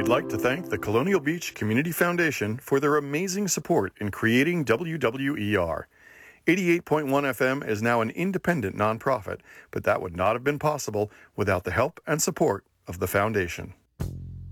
We'd like to thank the Colonial Beach Community Foundation for their amazing support in creating WWER. 88.1 FM is now an independent nonprofit, but that would not have been possible without the help and support of the foundation.